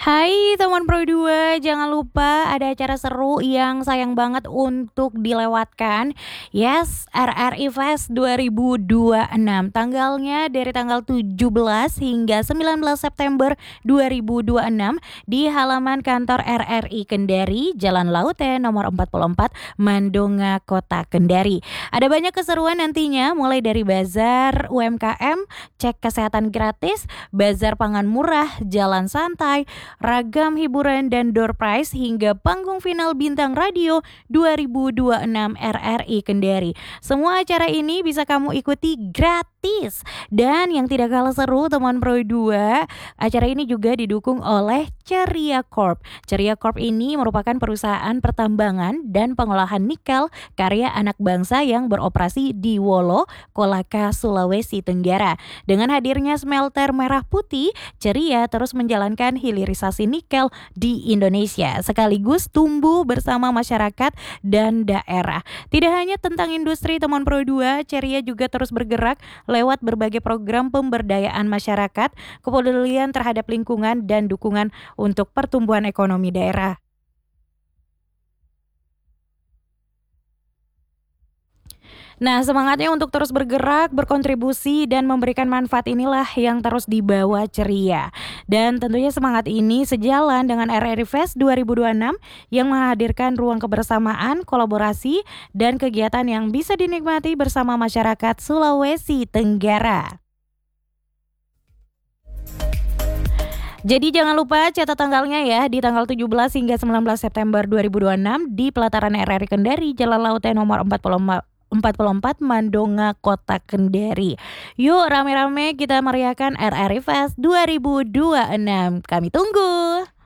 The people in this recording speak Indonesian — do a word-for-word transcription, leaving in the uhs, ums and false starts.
Hai teman Pro dua, jangan lupa ada acara seru yang sayang banget untuk dilewatkan. Yes, R R I Fest dua ribu dua puluh enam. Tanggalnya dari tanggal tujuh belas hingga sembilan belas September dua ribu dua puluh enam di halaman kantor R R I Kendari, Jalan Laute nomor empat puluh empat, Mandonga, Kota Kendari. Ada banyak keseruan nantinya, mulai dari bazar U M K M, cek kesehatan gratis, bazar pangan murah, jalan santai, ragam hiburan dan door prize hingga panggung final bintang radio dua ribu dua puluh enam R R I Kendari. Semua acara ini bisa kamu ikuti gratis. Dan yang tidak kalah seru teman Pro dua, acara ini juga didukung oleh Ceria Corp. Ceria Corp ini merupakan perusahaan pertambangan dan pengolahan nikel karya anak bangsa yang beroperasi di Wolo, Kolaka, Sulawesi Tenggara. Dengan hadirnya smelter merah putih, Ceria terus menjalankan hilirisasi nikel di Indonesia sekaligus tumbuh bersama masyarakat dan daerah. Tidak hanya tentang industri teman Pro dua, Ceria juga terus bergerak lewat berbagai program pemberdayaan masyarakat, kepedulian terhadap lingkungan dan dukungan untuk pertumbuhan ekonomi daerah. Nah, semangatnya untuk terus bergerak, berkontribusi, dan memberikan manfaat inilah yang terus dibawa Ceria. Dan tentunya semangat ini sejalan dengan R R I Fest dua ribu dua puluh enam yang menghadirkan ruang kebersamaan, kolaborasi, dan kegiatan yang bisa dinikmati bersama masyarakat Sulawesi Tenggara. Jadi jangan lupa catat tanggalnya ya, di tanggal tujuh belas hingga sembilan belas September dua ribu dua puluh enam di pelataran R R I Kendari, Jalan Laute nomor empat puluh empat empat puluh empat, Mandonga, Kota Kendari. Yuk rame-rame kita meriahkan R R I Fest dua ribu dua puluh enam. Kami tunggu.